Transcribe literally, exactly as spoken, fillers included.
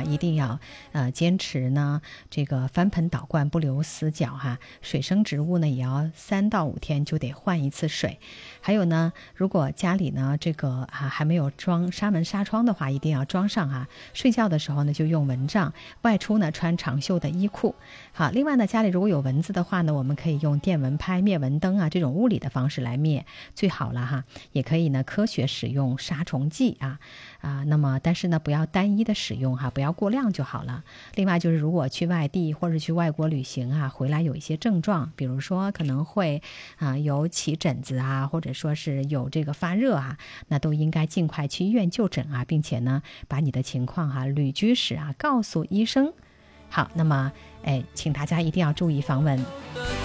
一定要呃坚持呢这个翻盆倒罐不留死角哈，水生植物呢也要三到五天就得换一次水。还有呢，如果家里呢这个啊还没有装纱门纱窗的话，一定要装上哈。睡觉的时候呢就用蚊帐，外出呢穿长袖的衣裤。好，另外呢家里如果有蚊子的话呢，我们可以用电蚊拍、灭蚊灯啊这种物理的方式来灭最好了哈。也可以呢科学使用杀虫剂啊啊，那么但是呢不要单一的使用哈，不要过量就好了。另外就是如果去外地或者去外国旅行啊，回来有一些症状，比如说可能会啊有起疹子啊，或者说是有这个发热啊，那都应该尽快去医院就诊啊，并且呢把你的情况哈、啊、旅居史啊告诉医生。好，那么哎，请大家一定要注意防蚊。